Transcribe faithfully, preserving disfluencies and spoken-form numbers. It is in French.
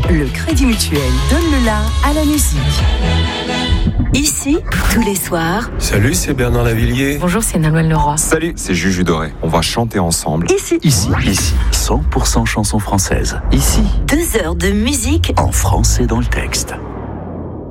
Le Crédit Mutuel donne le la à la musique. Ici, tous les soirs. Salut, c'est Bernard Lavillier. Bonjour, c'est Nolwenn Leroy. Salut, c'est Juju Doré. On va chanter ensemble. Ici. Ici. Ici. cent pour cent chansons françaises. Ici. Deux heures de musique en français dans le texte.